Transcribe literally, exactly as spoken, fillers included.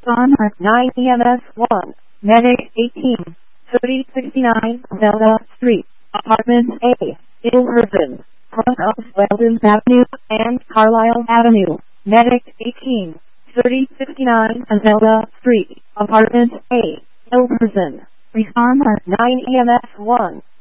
Responder nine E M S one, Medic eighteen, thirty sixty-nine Zelda Street, Apartment A, Ilverton, front of Weldon Avenue and Carlisle Avenue, Medic eighteen, thirty sixty-nine Zelda Street, Apartment A, Ilverton. Responder nine E M S one.